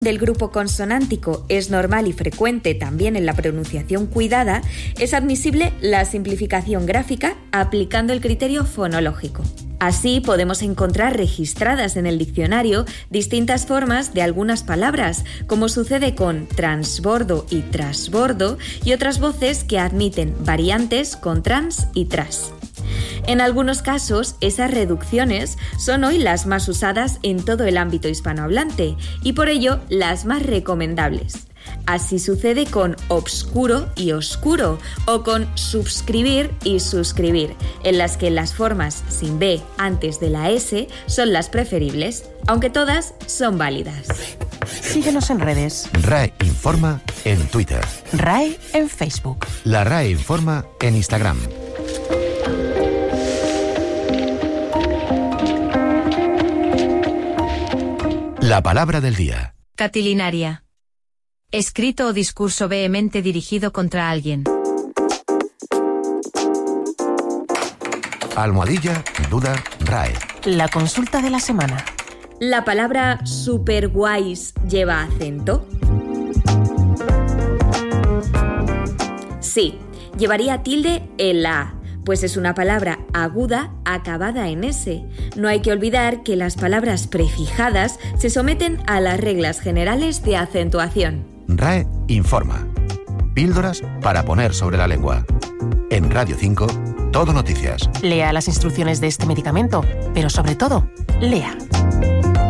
del grupo consonántico es normal y frecuente también en la pronunciación cuidada, es admisible la simplificación gráfica aplicando el criterio fonológico. Así podemos encontrar registradas en el diccionario distintas formas de algunas palabras, como sucede con transbordo y trasbordo, y otras voces que admiten variantes con trans y tras. En algunos casos, esas reducciones son hoy las más usadas en todo el ámbito hispanohablante y por ello las más recomendables. Así sucede con obscuro y oscuro o con subscribir y suscribir, en las que las formas sin B antes de la S son las preferibles, aunque todas son válidas. Síguenos en redes. RAE Informa en Twitter. RAE en Facebook. La RAE Informa en Instagram. La palabra del día. Catilinaria. Escrito o discurso vehemente dirigido contra alguien. Almohadilla, duda, RAE. La consulta de la semana. ¿La palabra superguays lleva acento? Sí, llevaría tilde en la A, pues es una palabra aguda acabada en S. No hay que olvidar que las palabras prefijadas se someten a las reglas generales de acentuación. RAE Informa. Píldoras para poner sobre la lengua. En Radio 5, Todo Noticias. Lea las instrucciones de este medicamento, pero sobre todo, lea.